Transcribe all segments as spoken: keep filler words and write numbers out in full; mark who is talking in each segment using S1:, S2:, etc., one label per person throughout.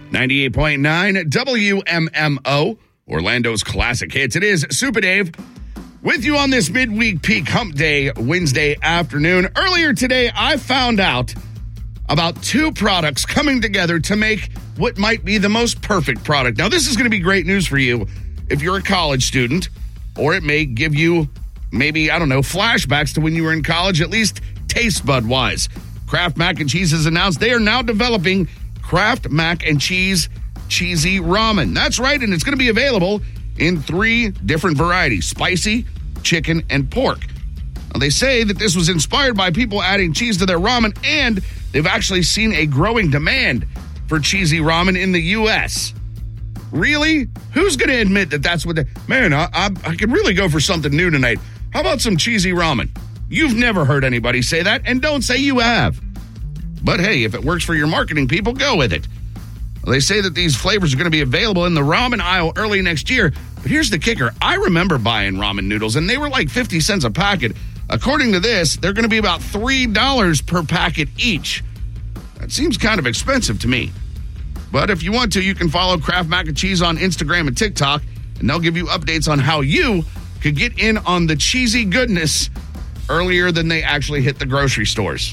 S1: ninety-eight point nine W M M O, Orlando's classic hits. It is Super Dave with you on this midweek peak hump day Wednesday afternoon. Earlier today, I found out about two products coming together to make what might be the most perfect product. Now, this is going to be great news for you if you're a college student, or it may give you maybe, I don't know, flashbacks to when you were in college, at least taste bud wise. Kraft Mac and Cheese has announced they are now developing Kraft Mac and Cheese Cheesy Ramen. That's right, and it's going to be available in three different varieties: spicy, chicken, and pork. Now, they say that this was inspired by people adding cheese to their ramen, and they've actually seen a growing demand for cheesy ramen in the U S Really? Who's going to admit that that's what they... Man, I, I, I could really go for something new tonight. How about some cheesy ramen? You've never heard anybody say that, and don't say you have. But hey, if it works for your marketing people, go with it. Well, they say that these flavors are going to be available in the ramen aisle early next year. But here's the kicker. I remember buying ramen noodles, and they were like fifty cents a packet. According to this, they're going to be about three dollars per packet each. That seems kind of expensive to me. But if you want to, you can follow Kraft Mac and Cheese on Instagram and TikTok, and they'll give you updates on how you could get in on the cheesy goodness earlier than they actually hit the grocery stores.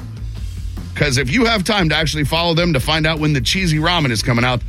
S1: Because if you have time to actually follow them to find out when the cheesy ramen is coming out,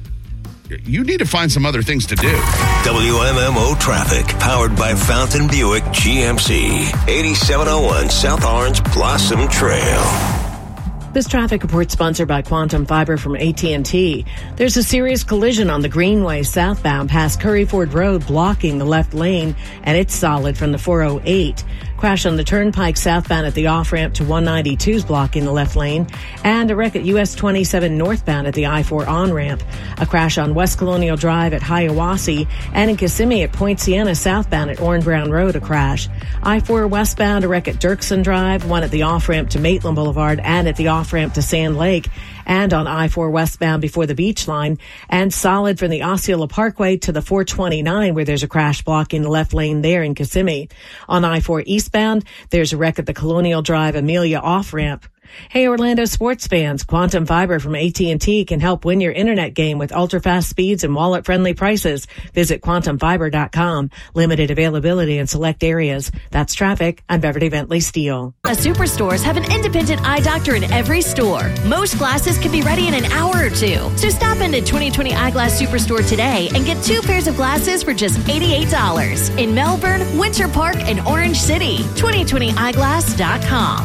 S1: you need to find some other things to do.
S2: W M M O traffic, powered by Fountain Buick G M C, eighty-seven oh one South Orange Blossom Trail.
S3: This traffic report sponsored by Quantum Fiber from A T and T. There's a serious collision on the Greenway southbound past Curry Ford Road, blocking the left lane, and it's solid from the four oh eight. Crash on the Turnpike southbound at the off-ramp to one ninety-two is blocking the left lane, and a wreck at U S twenty-seven northbound at the I four on-ramp. A crash on West Colonial Drive at Hiawassee, and in Kissimmee at Point Siena southbound at Orange Brown Road, a crash. I four westbound, a wreck at Dirksen Drive, one at the off-ramp to Maitland Boulevard and at the off-ramp to Sand Lake, and on I four westbound before the beach line, and solid from the Osceola Parkway to the four twenty-nine, where there's a crash blocking the left lane there in Kissimmee. On I four eastbound, there's a wreck at the Colonial Drive Amelia off-ramp. Hey, Orlando sports fans, Quantum Fiber from A T and T can help win your internet game with ultra-fast speeds and wallet-friendly prices. Visit quantum fiber dot com. Limited availability in select areas. That's traffic. I'm Beverly Bentley Steele.
S4: Superstores have an independent eye doctor in every store. Most glasses can be ready in an hour or two. So stop into twenty twenty Eyeglass Superstore today and get two pairs of glasses for just eighty-eight dollars. In Melbourne, Winter Park, and Orange City. twenty twenty eyeglass dot com.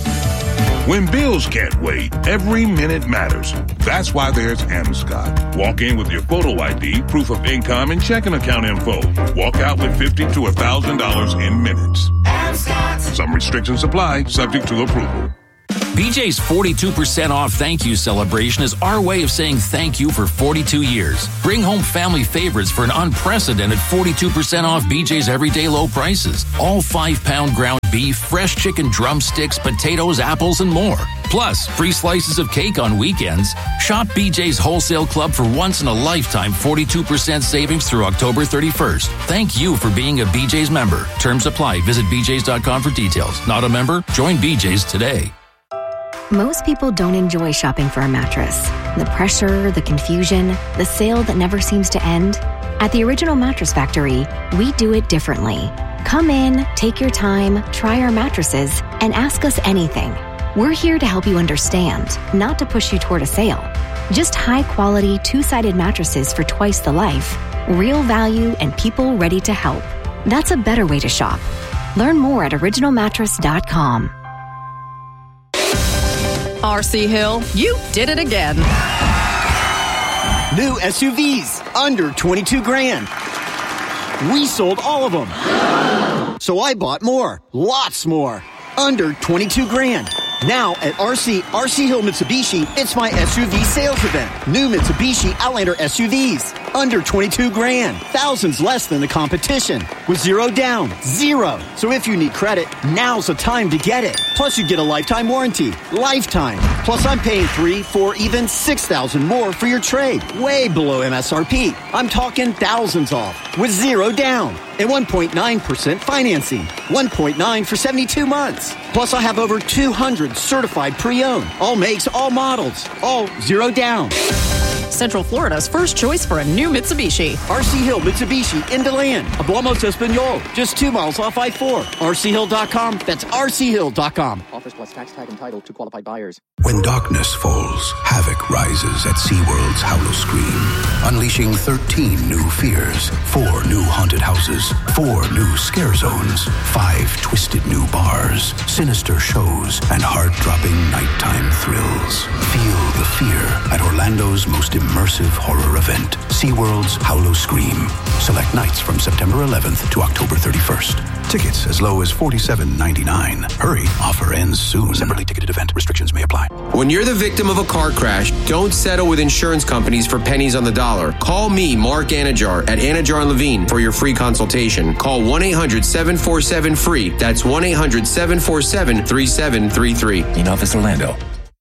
S5: When bills can't wait, every minute matters. That's why there's Amscot. Walk in with your photo I D, proof of income, and checking account info. Walk out with fifty to one thousand dollars in minutes. Amscot. Some restrictions apply, subject to approval.
S6: B J's forty-two percent off thank you celebration is our way of saying thank you for forty-two years. Bring home family favorites for an unprecedented forty-two percent off B J's everyday low prices. All five-pound ground beef, fresh chicken drumsticks, potatoes, apples, and more. Plus, free slices of cake on weekends. Shop B J's Wholesale Club for once-in-a-lifetime forty-two percent savings through October thirty-first. Thank you for being a B J's member. Terms apply. Visit b j's dot com for details. Not a member? Join B J's today.
S7: Most people don't enjoy shopping for a mattress. The pressure, the confusion, the sale that never seems to end. At the Original Mattress Factory, we do it differently. Come in, take your time, try our mattresses, and ask us anything. We're here to help you understand, not to push you toward a sale. Just high-quality, two-sided mattresses for twice the life. Real value and people ready to help. That's a better way to shop. Learn more at original mattress dot com.
S8: R C Hill, you did it again.
S9: New S U Vs, under twenty-two grand. We sold all of them. So I bought more, lots more, under twenty-two grand. Now at R C, R C Hill Mitsubishi, it's my S U V sales event. New Mitsubishi Outlander S U Vs, under twenty-two grand. Thousands less than the competition. With zero down, zero. So if you need credit, now's the time to get it. Plus you get a lifetime warranty. Lifetime. Plus I'm paying three, four, even six thousand more for your trade. Way below M S R P. I'm talking thousands off. With zero down. And one point nine percent financing. one point nine for seventy-two months. Plus I have over two hundred certified pre-owned. All makes, all models. All zero down.
S8: Central Florida's first choice for a new Mitsubishi.
S9: R C Hill Mitsubishi in DeLand. Hablamos Espanol. Just two miles off I four. R C Hill dot com. That's R C Hill dot com.
S10: Offers plus tax tag and title to qualified buyers.
S11: When darkness falls, havoc rises at SeaWorld's Howloscream, unleashing thirteen new fears, four new haunted houses, four new scare zones, five twisted new bars, sinister shows, and heart-dropping nighttime thrills. Feel the fear at Orlando's most immersive horror event, SeaWorld's Howloscream. Select nights from September eleventh to October thirty-first. Tickets as low as forty-seven ninety-nine. Hurry, offer ends soon. Separately ticketed event. Restrictions may apply.
S12: When you're the victim of a car crash, don't settle with insurance companies for pennies on the dollar. Call me, Mark Anajar, at Anajar and Levine for your free consultation. Call one eight hundred seven four seven free. That's one eight hundred seven four seven three seven three three.
S6: In Office Orlando.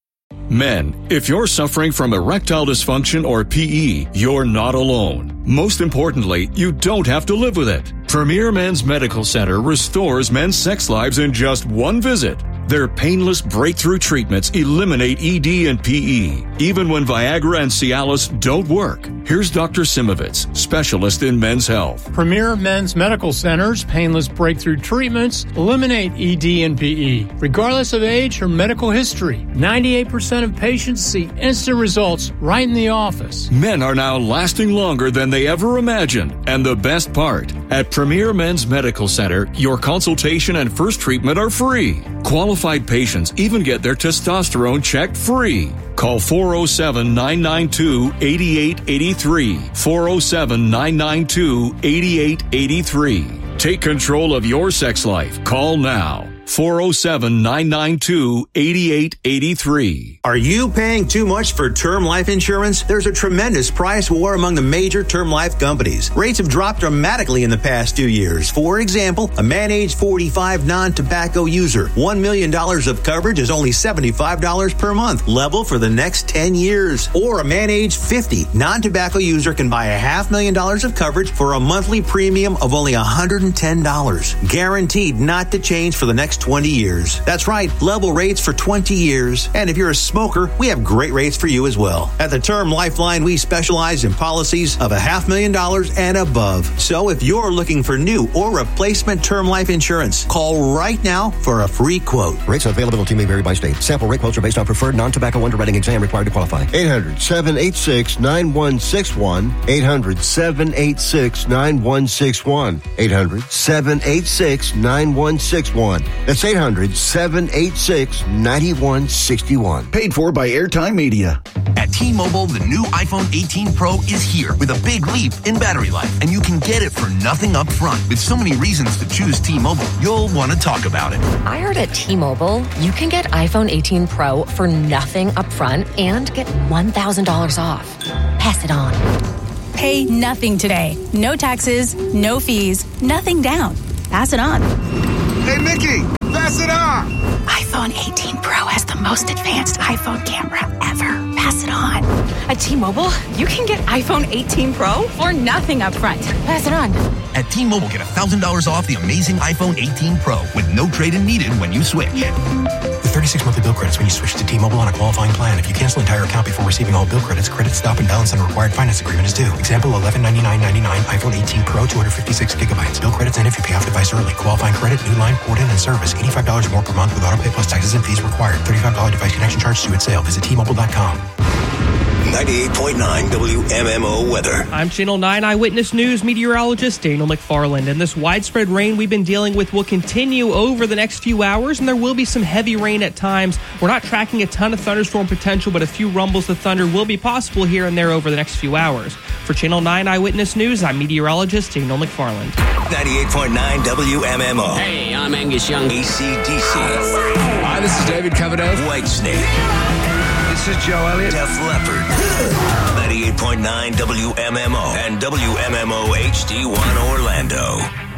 S13: Men, if you're suffering from erectile dysfunction or P E, you're not alone. Most importantly, you don't have to live with it. Premier Men's Medical Center restores men's sex lives in just one visit. Their painless breakthrough treatments eliminate E D and P E, even when Viagra and Cialis don't work. Here's Doctor Simovitz, specialist in men's health.
S14: Premier Men's Medical Center's painless breakthrough treatments eliminate E D and P E, regardless of age or medical history. ninety-eight percent of patients see instant results right in the office.
S13: Men are now lasting longer than they ever imagined. And the best part, at Premier Men's Medical Center, your consultation and first treatment are free. Qualified patients even get their testosterone checked free. Call four oh seven, nine nine two, eight eight eight three. four oh seven, nine nine two, eight eight eight three. Take control of your sex life. Call now. four oh seven, nine nine two, eight eight eight three.
S15: Are you paying too much for term life insurance? There's a tremendous price war among the major term life companies. Rates have dropped dramatically in the past two years. For example, a man age forty-five non-tobacco user, one million dollars of coverage is only seventy-five dollars per month, level for the next ten years. Or a man age fifty non-tobacco user can buy a half million dollars of coverage for a monthly premium of only one hundred ten dollars. Guaranteed not to change for the next twenty years. That's right, level rates for twenty years. And if you're a smoker, we have great rates for you as well. At the Term Lifeline, we specialize in policies of a half million dollars and above. So if you're looking for new or replacement term life insurance, call right now for a free quote.
S16: Rates and availability may vary by state. Sample rate quotes are based on preferred non-tobacco underwriting exam required to qualify.
S17: eight hundred, seven eight six, nine one six one. eight hundred, seven eight six, nine one six one. eight hundred, seven eight six, nine one six one. That's eight hundred, seven eight six, nine one six one.
S18: Paid for by Airtime Media.
S19: At T-Mobile, the new iPhone eighteen Pro is here with a big leap in battery life, and you can get it for nothing up front. With so many reasons to choose T-Mobile, you'll want to talk about it.
S20: I heard at T-Mobile, you can get iPhone eighteen Pro for nothing up front and get one thousand dollars off. Pass it on.
S21: Pay nothing today. No taxes, no fees, nothing down. Pass it on.
S22: Hey, Mickey, pass it on.
S21: iPhone eighteen Pro has the most advanced iPhone camera ever. Pass it on.
S23: At T-Mobile, you can get iPhone eighteen Pro for nothing up front. Pass it on.
S19: At T-Mobile, get one thousand dollars off the amazing iPhone eighteen Pro with no trade-in needed when you switch.
S24: With thirty-six monthly bill credits when you switch to T-Mobile on a qualifying plan. If you cancel entire account before receiving all bill credits, credit stop and balance on a required finance agreement is due. Example, eleven ninety-nine ninety-nine iPhone eighteen Pro, two hundred fifty-six gigabytes. Bill credits end if you pay off device early. Qualifying credit, new line, port in, and service. eighty-five dollars more per month with auto pay plus taxes and fees required. thirty-five dollars device connection charge due at sale. Visit T Mobile dot com.
S2: ninety-eight point nine W M M O weather.
S25: I'm Channel nine Eyewitness News meteorologist Daniel McFarland, and this widespread rain we've been dealing with will continue over the next few hours, and there will be some heavy rain at times. We're not tracking a ton of thunderstorm potential, but a few rumbles of thunder will be possible here and there over the next few hours. For Channel nine Eyewitness News, I'm meteorologist Daniel McFarland.
S2: ninety-eight point nine W M M O.
S26: Hey, I'm Angus Young.
S2: A C D C.
S27: Hi, this is David Coverdale.
S2: Whitesnake.
S27: This is Joe Elliott.
S2: Def Leppard. ninety-eight point nine W M M O and W M M O H D one Orlando.